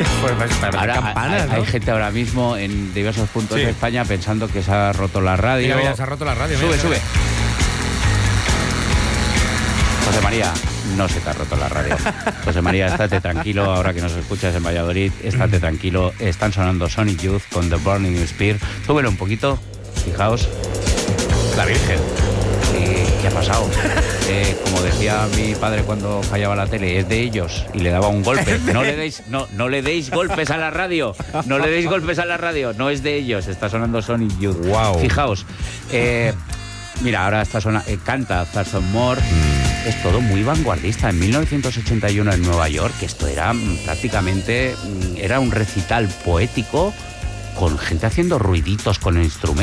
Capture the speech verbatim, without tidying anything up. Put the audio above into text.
Pues para ahora campanas, hay, ¿no? hay gente ahora mismo en diversos puntos Sí. de España pensando que se ha roto la radio. Mira, mira, se ha roto la radio. Sube, mira, sube. mira. José María, no se te ha roto la radio. José María, estate tranquilo, ahora que nos escuchas en Valladolid, estate tranquilo. Están sonando Sonic Youth con The Burning Spear. Súbelo un poquito, fijaos. La Virgen. Eh, ¿Qué ha pasado? Eh, como decía mi padre cuando fallaba la tele, es de ellos y le daba un golpe. No le deis, no, no le deis golpes a la radio. No le deis golpes a la radio. No es de ellos. Está sonando Sonic Youth. Wow. Fijaos. Eh, mira, ahora está sonando. Eh, canta Thurston Moore. Mm. Es todo muy vanguardista. En mil novecientos ochenta y uno en Nueva York, esto era mm, prácticamente mm, era un recital poético con gente haciendo ruiditos con el instrumento.